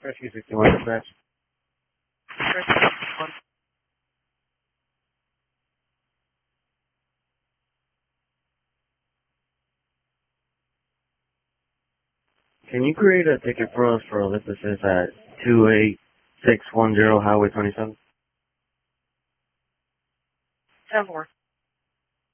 Rescue 61 dispatch. Rescue 61. Can you create a ticket for us for Olympus at 28610 Highway 27? 10-4.